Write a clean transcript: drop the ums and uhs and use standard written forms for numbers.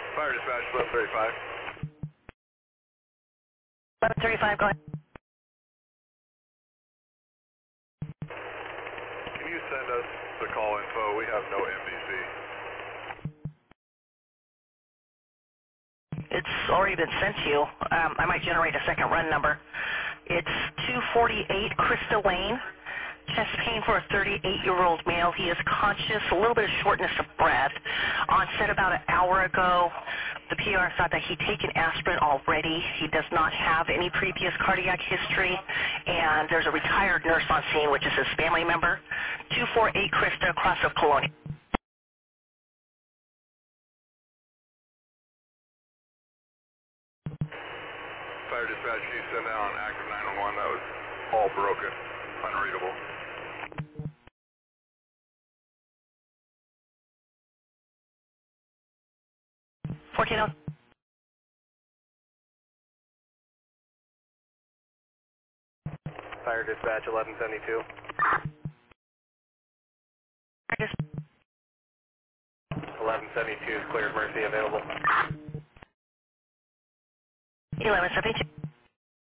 Fire dispatch, 1135. 1135, go ahead. Can you send us the call info? We have no MDC. It's already been sent to you. I might generate a second run number. It's 248 Krista Lane. Chest pain for a 38-year-old male. He is conscious, a little bit of shortness of breath. Onset about an hour ago. The PR thought that he'd taken aspirin already. He does not have any previous cardiac history. And there's a retired nurse on scene, which is his family member. 248 Krista, across of Colonia. Fire dispatch, can you send down active 911? That was all broken, unreadable. 14. Fire dispatch 1172. 1172 is cleared, Mercy available. 1172.